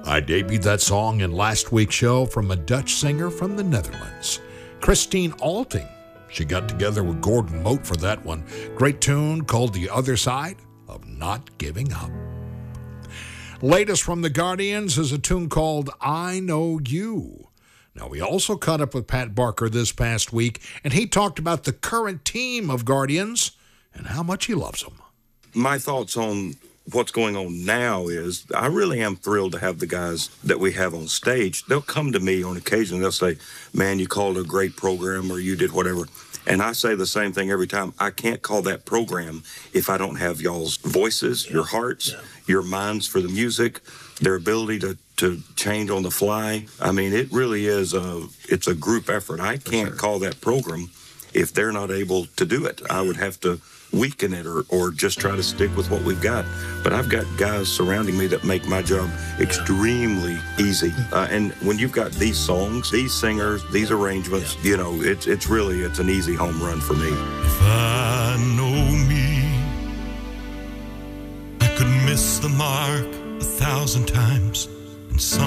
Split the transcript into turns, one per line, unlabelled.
I debuted that song in last week's show from a Dutch singer from the Netherlands, Christine Alting. She got together with Gordon Moat for that one. Great tune called The Other Side of Not Giving Up. Latest from the Guardians is a tune called I Know You. Now, we also caught up with Pat Barker this past week, and he talked about the current team of Guardians and how much he loves them.
My thoughts on what's going on now is I really am thrilled to have the guys that we have on stage. They'll come to me on occasion. They'll say, man, you called a great program or you did whatever. And I say the same thing every time. I can't call that program if I don't have y'all's voices, your hearts, your minds for the music, their ability to change on the fly. I mean, it really is it's a group effort. I can't call that program if they're not able to do it. I would have to weaken it or just try to stick with what we've got. But I've got guys surrounding me that make my job extremely easy. And when you've got these songs, these singers, these arrangements, you know, it's an easy home run for me.
If I know me, I could miss the mark 1,000 times, and some